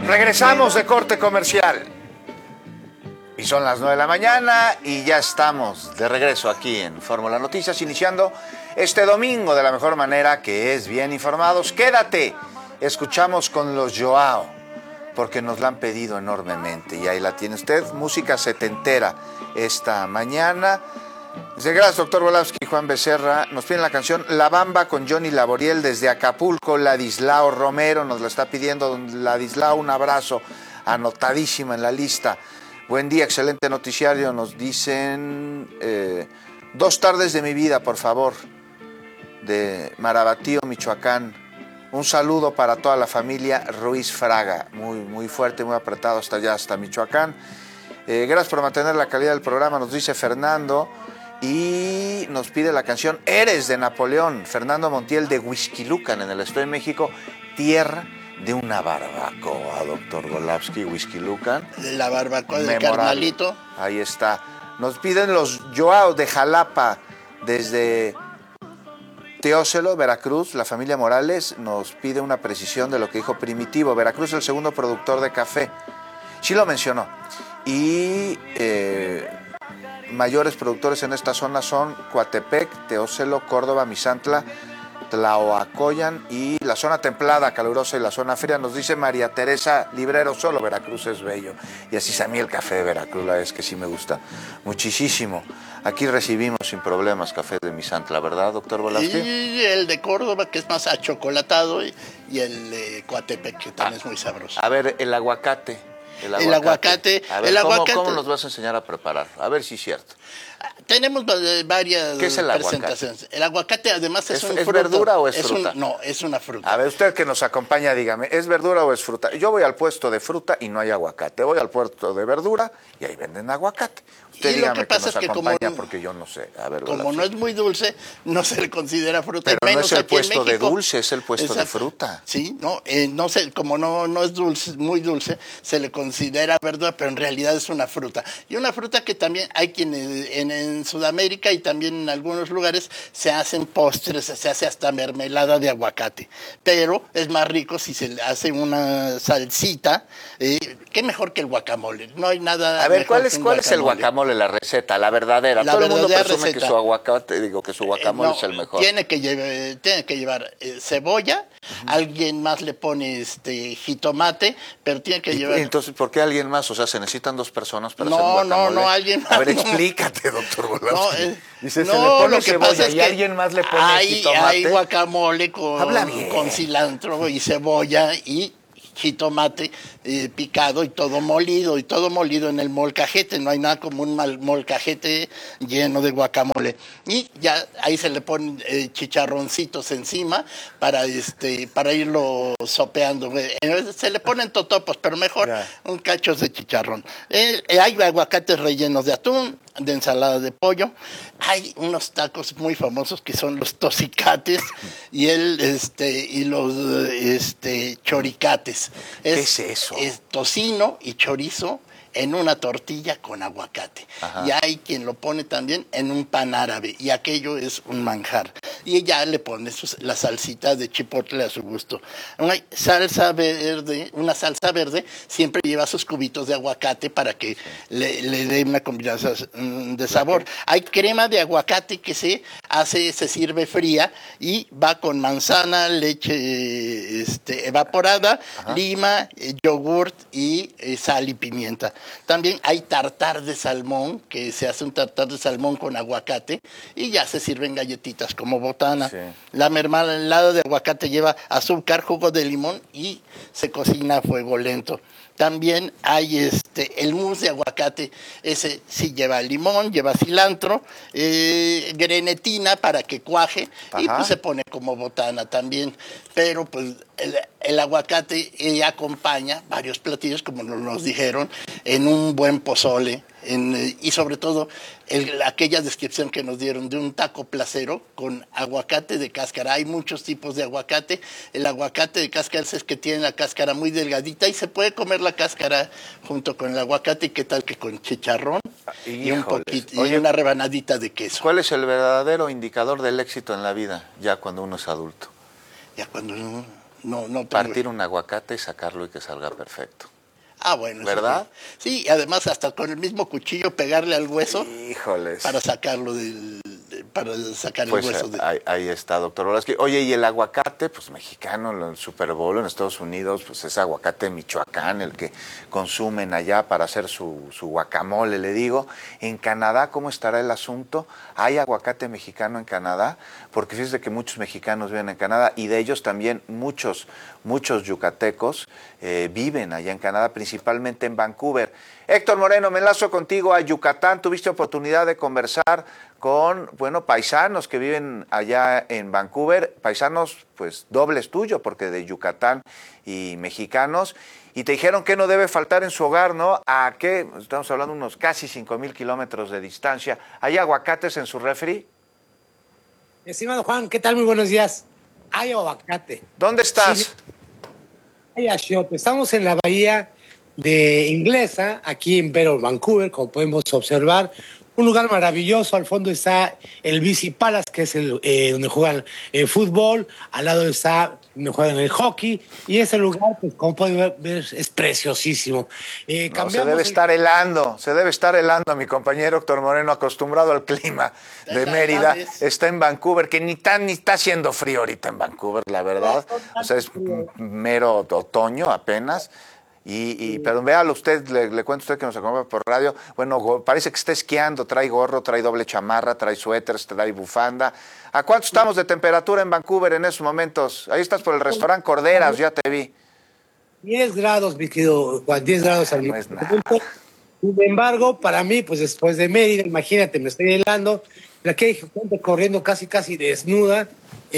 Regresamos de corte comercial. Y son las 9 de la mañana y ya estamos de regreso aquí en Fórmula Noticias, iniciando este domingo de la mejor manera, que es bien informados. Quédate, escuchamos con los Joao, porque nos la han pedido enormemente. Y ahí la tiene usted, música setentera esta mañana. Dice, gracias, doctor Volafsky. Juan Becerra nos pide la canción La Bamba con Johnny Laboriel desde Acapulco. Ladislao Romero nos la está pidiendo. Don Ladislao, un abrazo, anotadísima en la lista. Buen día, excelente noticiario. Nos dicen 2 tardes de mi vida, por favor, de Marabatío, Michoacán. Un saludo para toda la familia Ruiz Fraga. Muy fuerte, muy apretado hasta allá, hasta Michoacán. Gracias por mantener la calidad del programa, nos dice Fernando. Y nos pide la canción Eres de Napoleón. Fernando Montiel de Huixquilucan, en el Estado de México, tierra de una barbacoa, doctor Volafsky. Huixquilucan, la barbacoa de carnalito. Ahí está. Nos piden los Joao de Jalapa, desde Teócelo, Veracruz. La familia Morales nos pide una precisión de lo que dijo Primitivo. Veracruz es el segundo productor de café. Sí lo mencionó. Y mayores productores en esta zona son Coatepec, Teócelo, Córdoba, Misantla, Tlaoacoyan y la zona templada, calurosa, y la zona fría. Nos dice María Teresa Librero, solo Veracruz es bello. Y así es a mí el café de Veracruz, la es que sí me gusta muchísimo. Aquí recibimos sin problemas café de Misantla, ¿verdad, doctor Volafsky? Y el de Córdoba, que es más achocolatado, y el de Coatepec, que también es muy sabroso. A ver, el aguacate. El aguacate. A ver, ¿cómo nos vas a enseñar a preparar? A ver si es cierto. Tenemos varias ¿Qué es el presentaciones. aguacate? El aguacate además es un fruto. ¿Es verdura o es fruta? No, es una fruta. A ver, usted que nos acompaña, dígame, ¿es verdura o es fruta? Yo voy al puesto de fruta y no hay aguacate. Voy al puesto de verdura y ahí venden aguacate. Usted dígame que nos acompaña, porque yo no sé. A ver, como no es muy dulce, no se le considera fruta. Pero menos no es el aquí en puesto de México. dulce, es el puesto Exacto. de fruta. Sí, no sé, como no es dulce, muy dulce, se le considera verdura, pero en realidad es una fruta. Y una fruta que también hay quienes en Sudamérica y también en algunos lugares se hacen postres, se hace hasta mermelada de aguacate. Pero es más rico si se le hace una salsita. ¿Qué mejor que el guacamole? No hay nada. A ver, ¿cuál es el guacamole, la receta, la verdadera? Todo el mundo presume que su aguacate, que su guacamole es el mejor. Tiene que llevar cebolla, alguien más le pone jitomate, pero tiene que llevar. Entonces, ¿por qué alguien más? O sea, ¿se necesitan 2 personas para hacer guacamole? No, alguien más. A ver, explícate, doctor Volafsky. Dice, se le pone cebolla y alguien más le pone jitomate. Hay guacamole con cilantro y cebolla y jitomate picado y todo molido en el molcajete. No hay nada como un molcajete lleno de guacamole. Y ya ahí se le ponen chicharroncitos encima para irlo sopeando. Se le ponen totopos, pero mejor un cacho de chicharrón. Hay aguacates rellenos de atún, de ensalada de pollo. Hay unos tacos muy famosos que son los tocicates y los choricates. ¿Qué es eso? Es tocino y chorizo en una tortilla con aguacate. Ajá. Y hay quien lo pone también en un pan árabe, y aquello es un manjar. Y ya le pone la salsita de chipotle a su gusto. Una salsa verde siempre lleva sus cubitos de aguacate para que le dé una combinación de sabor. Hay crema de aguacate que se sirve fría y va con manzana, leche evaporada, ajá, lima, yogurt y sal y pimienta. También hay tartar de salmón, que se hace un tartar de salmón con aguacate y ya se sirven galletitas como botana. Sí. La mermelada de aguacate lleva azúcar, jugo de limón y se cocina a fuego lento. También hay el mousse de aguacate, ese sí lleva limón, lleva cilantro, grenetina para que cuaje. Ajá. Y pues se pone como botana también. Pero pues el aguacate acompaña varios platillos, como nos dijeron, en un buen pozole. Y sobre todo aquella descripción que nos dieron de un taco placero con aguacate de cáscara. Hay muchos tipos de aguacate. El aguacate de cáscara es que tiene la cáscara muy delgadita y se puede comer la cáscara junto con el aguacate. ¿Qué tal que con chicharrón? Y un poquito, y una rebanadita de queso? ¿Cuál es el verdadero indicador del éxito en la vida ya cuando uno es adulto? Ya cuando uno... no tengo. Partir un aguacate y sacarlo y que salga perfecto. Ah, bueno. ¿Verdad? Sí, y además hasta con el mismo cuchillo pegarle al hueso. Híjoles. Para sacarlo para sacar Pues el hueso. ahí está, doctor Volaski. Oye, y el aguacate, pues mexicano, el Super Bowl en Estados Unidos, pues es aguacate Michoacán, el que consumen allá para hacer su guacamole, le digo. En Canadá, ¿cómo estará el asunto? ¿Hay aguacate mexicano en Canadá? Porque fíjese que muchos mexicanos viven en Canadá y de ellos también muchos yucatecos viven allá en Canadá, principalmente en Vancouver. Héctor Moreno, me enlazo contigo a Yucatán. Tuviste oportunidad de conversar con, paisanos que viven allá en Vancouver, paisanos pues dobles tuyo, porque de Yucatán y mexicanos, y te dijeron que no debe faltar en su hogar, ¿no? ¿A qué? Estamos hablando de unos casi 5,000 kilómetros de distancia. ¿Hay aguacates en su refri? Estimado Juan, ¿qué tal? Muy buenos días. Hay aguacate. ¿Dónde estás? Sí, hay achiote. Estamos en la bahía de Inglesa, aquí en Vero, Vancouver, como podemos observar. Un lugar maravilloso. Al fondo está el BC Palace, que es donde juegan fútbol. Al lado está donde juegan el hockey. Y ese lugar, pues como pueden ver, es preciosísimo. No, se debe estar helando, mi compañero Héctor Moreno, acostumbrado al clima de Mérida. Está en Vancouver, que ni está haciendo frío ahorita en Vancouver, la verdad. O sea, es mero otoño apenas. Perdón, véalo usted, le cuento a usted que nos acompaña por radio. Bueno, parece que está esquiando, trae gorro, trae doble chamarra, trae suéteres, trae bufanda. ¿A cuánto estamos de temperatura en Vancouver en esos momentos? Ahí estás por el restaurante Corderas, ya te vi. 10 grados, mi querido Juan, 10 grados al No es nada. Sin embargo, para mí, pues después de Mérida, imagínate, me estoy helando. Aquí hay gente corriendo casi desnuda.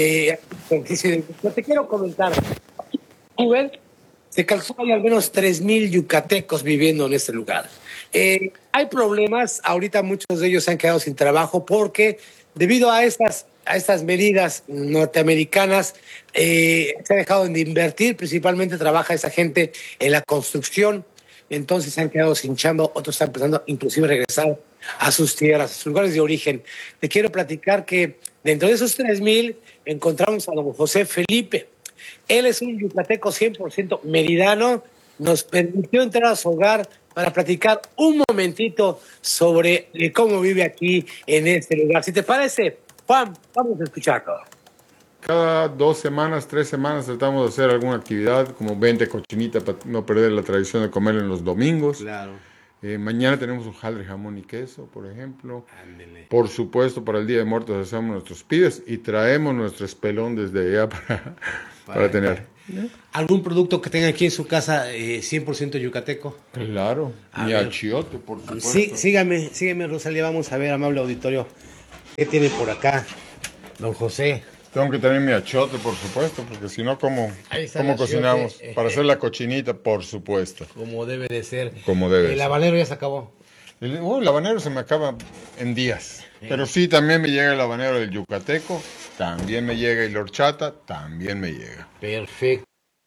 Te quiero comentar. Vancouver, se calcula que hay al menos 3,000 yucatecos viviendo en este lugar. Hay problemas, ahorita muchos de ellos se han quedado sin trabajo porque debido a estas medidas norteamericanas se ha dejado de invertir, principalmente trabaja esa gente en la construcción, entonces se han quedado sin chamba, otros están empezando inclusive a regresar a sus tierras, a sus lugares de origen. Te quiero platicar que dentro de esos 3,000 encontramos a don José Felipe. Él es un yucateco 100% meridano, nos permitió entrar a su hogar para platicar un momentito sobre cómo vive aquí en este lugar. Si te parece, Juan, vamos a escucharlo. Cada 2 semanas, 3 semanas tratamos de hacer alguna actividad, como 20 cochinita para no perder la tradición de comer en los domingos. Claro. Mañana tenemos un jaldre jamón y queso, por ejemplo. Ándele. Por supuesto, para el Día de Muertos hacemos nuestros pides y traemos nuestro espelón desde allá para tener. ¿Algún producto que tenga aquí en su casa 100% yucateco? Claro, A mi ver. achiote, por supuesto. Sí, sígame, Rosalía, vamos a ver, amable auditorio. ¿Qué tiene por acá, don José? Tengo que tener mi achiote, por supuesto, porque si no, ¿cómo Ahí está el cocinamos? achiote, Para hacer la cochinita, por supuesto. Como debe de ser. Como debe El ser. habanero ya se acabó. El habanero se me acaba en días. Pero sí, también me llega el habanero del yucateco, también me llega el horchata, también me llega. Perfecto.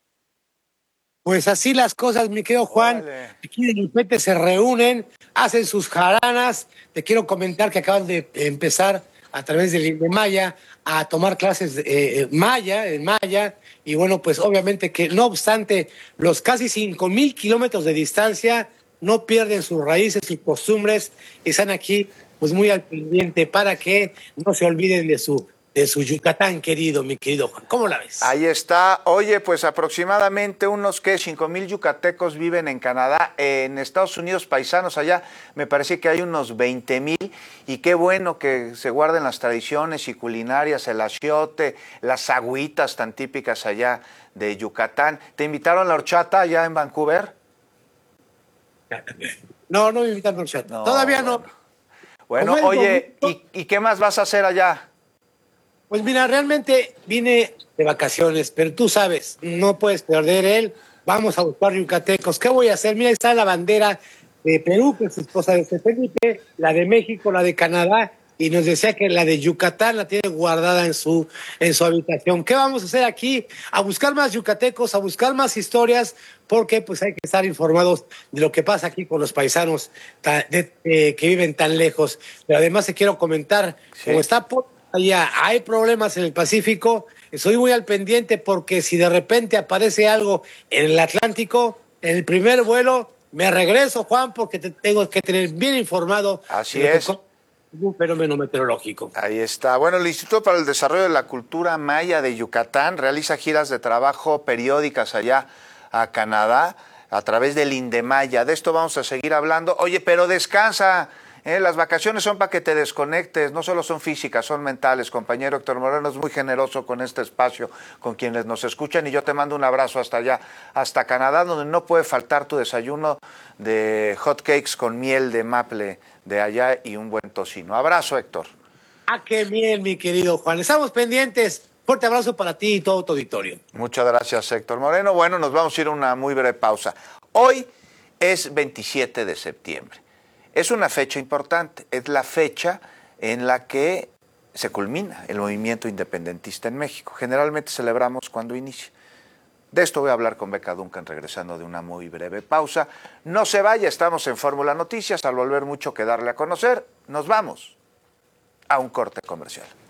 Pues así las cosas, mi querido Juan. Órale. Aquí de repente se reúnen, hacen sus jaranas. Te quiero comentar que acaban de empezar a través de Maya a tomar clases en Maya. Y bueno, pues obviamente que no obstante los casi 5,000 kilómetros de distancia, no pierden sus raíces, sus costumbres, y están aquí pues muy al pendiente para que no se olviden de su Yucatán querido, mi querido Juan. ¿Cómo la ves? Ahí está. Oye, pues aproximadamente unos 5,000 yucatecos viven en Canadá. En Estados Unidos, paisanos allá, me parece que hay unos 20,000. Y qué bueno que se guarden las tradiciones y culinarias, el achiote, las agüitas tan típicas allá de Yucatán. ¿Te invitaron a la horchata allá en Vancouver? No me invitan al chat. No, Todavía no. Bueno, Como el oye, domingo- ¿y qué más vas a hacer allá? Pues mira, realmente vine de vacaciones, pero tú sabes, no puedes perder él. Vamos a buscar yucatecos. ¿Qué voy a hacer? Mira, ahí está la bandera de Perú, que es esposa de José Felipe, la de México, la de Canadá, y nos decía que la de Yucatán la tiene guardada en su habitación. ¿Qué vamos a hacer aquí? A buscar más yucatecos, a buscar más historias, porque pues hay que estar informados de lo que pasa aquí con los paisanos que viven tan lejos. Pero además te quiero comentar, Sí. como está por allá, hay problemas en el Pacífico, Estoy muy al pendiente porque si de repente aparece algo en el Atlántico, en el primer vuelo, me regreso, Juan, porque te tengo que tener bien informado. Así de lo que es. un fenómeno meteorológico. Ahí está. Bueno, el Instituto para el Desarrollo de la Cultura Maya de Yucatán realiza giras de trabajo periódicas allá a Canadá a través del Indemaya. De esto vamos a seguir hablando. Oye, pero descansa. Las vacaciones son para que te desconectes, no solo son físicas, son mentales. Compañero Héctor Moreno es muy generoso con este espacio, con quienes nos escuchan, y yo te mando un abrazo hasta allá, hasta Canadá, donde no puede faltar tu desayuno de hot cakes con miel de maple de allá y un buen tocino. Abrazo, Héctor. Ah, qué bien, mi querido Juan. Estamos pendientes. Fuerte abrazo para ti y todo tu auditorio. Muchas gracias, Héctor Moreno. Bueno, nos vamos a ir a una muy breve pausa. Hoy es 27 de septiembre. Es una fecha importante, es la fecha en la que se culmina el movimiento independentista en México. Generalmente celebramos cuando inicia. De esto voy a hablar con Beca Duncan regresando de una muy breve pausa. No se vaya, estamos en Fórmula Noticias. Al volver mucho que darle a conocer, nos vamos a un corte comercial.